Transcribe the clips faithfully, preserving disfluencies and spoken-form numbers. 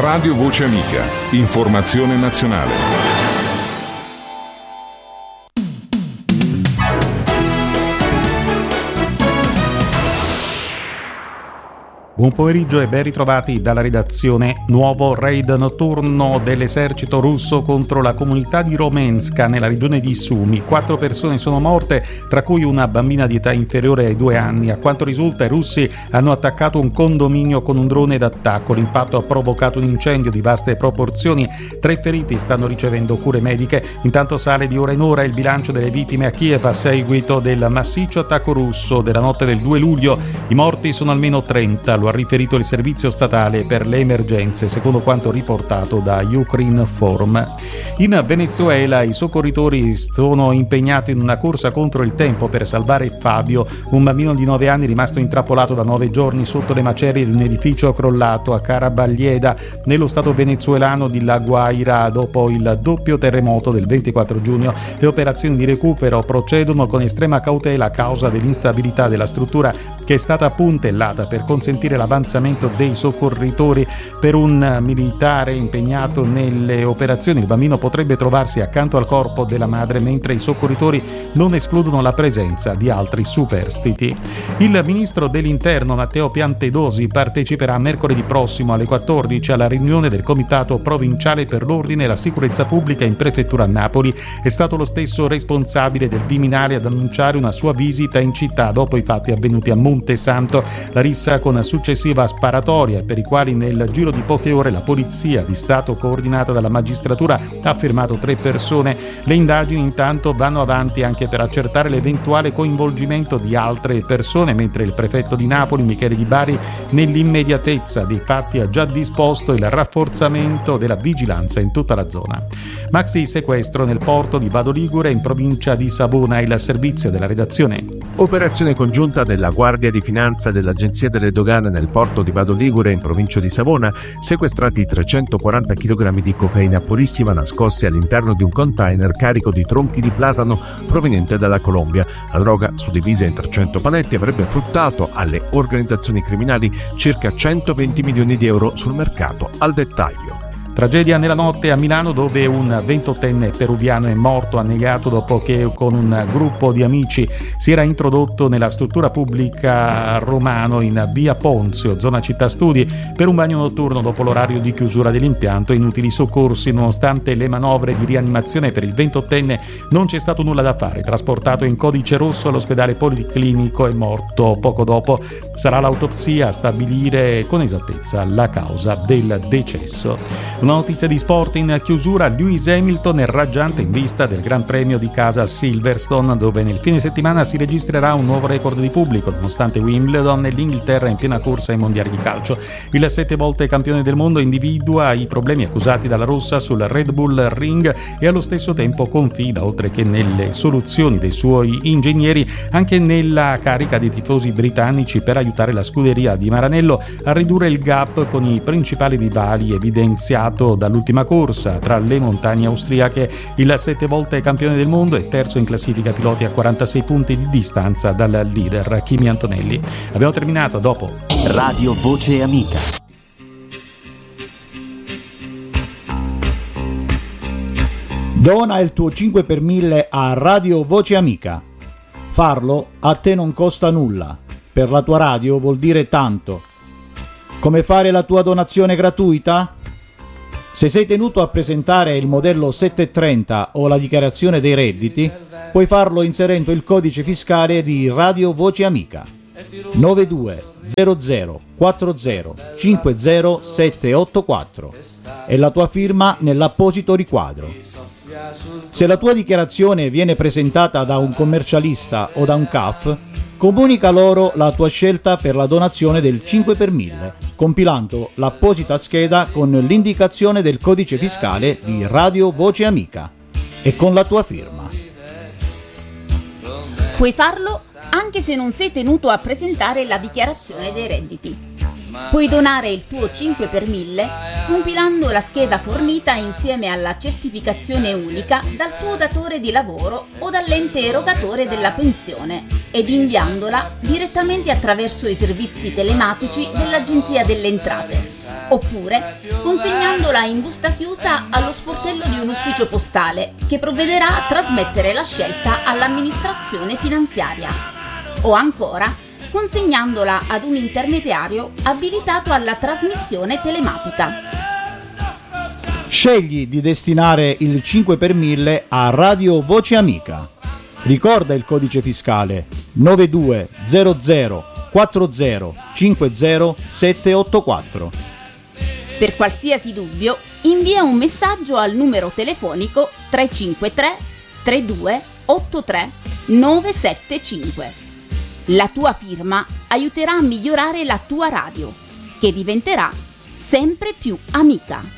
Radio Voce Amica. Informazione nazionale. Buon pomeriggio e ben ritrovati dalla redazione. Nuovo raid notturno dell'esercito russo contro la comunità di Romenska nella regione di Sumi. Quattro persone sono morte, tra cui una bambina di età inferiore ai due anni. A quanto risulta, i russi hanno attaccato un condominio con un drone d'attacco. L'impatto ha provocato un incendio di vaste proporzioni. Tre feriti stanno ricevendo cure mediche. Intanto sale di ora in ora il bilancio delle vittime a Kiev a seguito del massiccio attacco russo della notte del due luglio. I morti sono almeno trenta. Lo ha riferito il servizio statale per le emergenze, secondo quanto riportato da Ukrinform. In Venezuela i soccorritori sono impegnati in una corsa contro il tempo per salvare Fabio, un bambino di nove anni rimasto intrappolato da nove giorni sotto le macerie di un edificio crollato a Carabaglieda, nello stato venezuelano di La Guaira, dopo il doppio terremoto del ventiquattro giugno. Le operazioni di recupero procedono con estrema cautela a causa dell'instabilità della struttura, che è stata puntellata per consentire l'avanzamento dei soccorritori. Per un militare impegnato nelle operazioni, il bambino potrebbe trovarsi accanto al corpo della madre, mentre i soccorritori non escludono la presenza di altri superstiti. Il ministro dell'Interno Matteo Piantedosi parteciperà mercoledì prossimo alle quattordici alla riunione del Comitato Provinciale per l'Ordine e la Sicurezza Pubblica in prefettura a Napoli. È stato lo stesso responsabile del Viminale ad annunciare una sua visita in città dopo i fatti avvenuti a Montesanto. La rissa con successiva sparatoria, per i quali nel giro di poche ore la polizia di Stato, coordinata dalla magistratura, ha fermato tre persone. Le indagini intanto vanno avanti anche per accertare l'eventuale coinvolgimento di altre persone, mentre il prefetto di Napoli Michele Di Bari, nell'immediatezza dei fatti, ha già disposto il rafforzamento della vigilanza in tutta la zona. Maxi sequestro nel porto di Vado Ligure in provincia di Savona. Il servizio della redazione. Operazione congiunta della Guardia di Finanza e dell'Agenzia delle Dogane nel porto di Vado Ligure in provincia di Savona, sequestrati trecentoquaranta chilogrammi di cocaina purissima nascosti all'interno di un container carico di tronchi di platano proveniente dalla Colombia. La droga, suddivisa in trecento paletti, avrebbe fruttato alle organizzazioni criminali circa centoventi milioni di euro sul mercato al dettaglio. Tragedia nella notte a Milano, dove un ventottenne peruviano è morto annegato dopo che con un gruppo di amici si era introdotto nella struttura pubblica Romano in via Ponzio, zona città studi, per un bagno notturno dopo l'orario di chiusura dell'impianto. Inutili soccorsi, nonostante le manovre di rianimazione per il ventottenne non c'è stato nulla da fare. Trasportato in codice rosso all'ospedale policlinico, è morto poco dopo. Sarà l'autopsia a stabilire con esattezza la causa del decesso. Una notizia di sport in chiusura: Lewis Hamilton è raggiante in vista del Gran Premio di casa a Silverstone, dove nel fine settimana si registrerà un nuovo record di pubblico, nonostante Wimbledon e l'Inghilterra in piena corsa ai mondiali di calcio. Il sette volte campione del mondo individua i problemi accusati dalla rossa sul Red Bull Ring e allo stesso tempo confida, oltre che nelle soluzioni dei suoi ingegneri, anche nella carica dei tifosi britannici per aiutare la scuderia di Maranello a ridurre il gap con i principali rivali evidenziato dall'ultima corsa tra le montagne austriache. Il sette volte campione del mondo è terzo in classifica piloti a quarantasei punti di distanza dal leader Kimi Antonelli. Abbiamo terminato, dopo Radio Voce Amica. Dona il tuo cinque per mille a Radio Voce Amica. Farlo a te non costa nulla. Per la tua radio vuol dire tanto. Come fare la tua donazione gratuita? Se sei tenuto a presentare il modello settecentotrenta o la dichiarazione dei redditi, puoi farlo inserendo il codice fiscale di Radio Voce Amica nove due zero zero quattro zero cinque zero sette otto quattro e la tua firma nell'apposito riquadro. Se la tua dichiarazione viene presentata da un commercialista o da un C A F, comunica loro la tua scelta per la donazione del cinque per mille, compilando l'apposita scheda con l'indicazione del codice fiscale di Radio Voce Amica e con la tua firma. Puoi farlo anche se non sei tenuto a presentare la dichiarazione dei redditi. Puoi donare il tuo cinque per mille compilando la scheda fornita insieme alla certificazione unica dal tuo datore di lavoro o dall'ente erogatore della pensione ed inviandola direttamente attraverso i servizi telematici dell'Agenzia delle Entrate. oppure consegnandola in busta chiusa allo sportello di un ufficio postale che provvederà a trasmettere la scelta all'amministrazione finanziaria, o ancora consegnandola ad un intermediario abilitato alla trasmissione telematica. Scegli di destinare il cinque per mille a Radio Voce Amica. Ricorda il codice fiscale nove due zero zero quattro zero cinque zero sette otto quattro. Per qualsiasi dubbio, invia un messaggio al numero telefonico tre cinque tre tre due otto tre nove sette cinque. La tua firma aiuterà a migliorare la tua radio, che diventerà sempre più amica.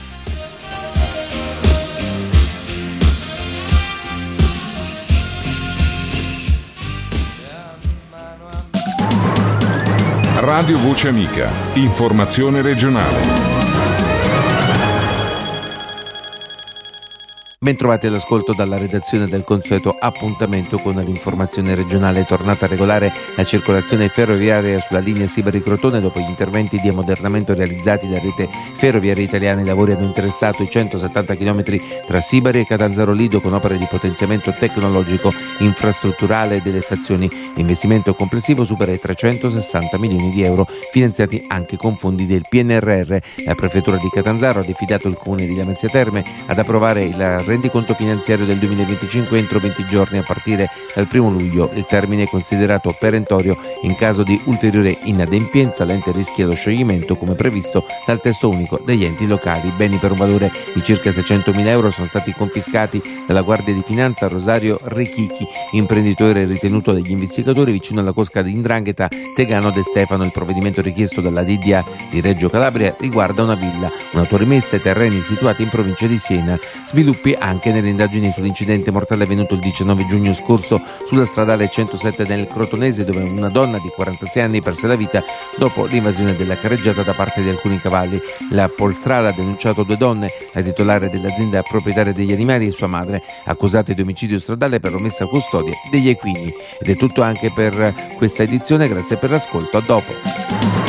Radio Voce Amica, informazione regionale. Bentrovati all'ascolto dalla redazione del consueto appuntamento con l'informazione regionale. È tornata regolare la circolazione ferroviaria sulla linea Sibari-Crotone dopo gli interventi di ammodernamento realizzati da Rete Ferroviaria Italiana. I lavori hanno interessato i centosettanta chilometri tra Sibari e Catanzaro Lido con opere di potenziamento tecnologico infrastrutturale delle stazioni. L'investimento complessivo supera i trecentosessanta milioni di euro, finanziati anche con fondi del P N R R. La prefettura di Catanzaro ha diffidato il comune di Lamezia Terme ad approvare il rendiconto finanziario del duemilaventicinque entro venti giorni a partire dal primo luglio. Il termine è considerato perentorio. In caso di ulteriore inadempienza l'ente rischia lo scioglimento, come previsto dal testo unico degli enti locali. Beni per un valore di circa seicentomila euro sono stati confiscati dalla Guardia di Finanza a Rosario Rechichi, imprenditore ritenuto dagli investigatori vicino alla cosca di 'Ndrangheta Tegano De Stefano. Il provvedimento richiesto dalla D D A di Reggio Calabria riguarda una villa, un'autorimessa e terreni situati in provincia di Siena. Sviluppi anche nelle indagini sull'incidente mortale avvenuto il diciannove giugno scorso sulla stradale centosette nel Crotonese, dove una donna di quarantasei anni perse la vita dopo l'invasione della carreggiata da parte di alcuni cavalli. La Polstrada ha denunciato due donne, la titolare dell'azienda proprietaria degli animali e sua madre, accusate di omicidio stradale per omessa custodia degli equini. Ed è tutto anche per questa edizione, grazie per l'ascolto, a dopo.